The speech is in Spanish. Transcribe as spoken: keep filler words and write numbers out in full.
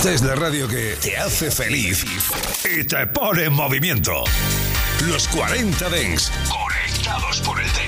Es la radio que te hace feliz y te pone en movimiento. Los cuarenta Dance, conectados por el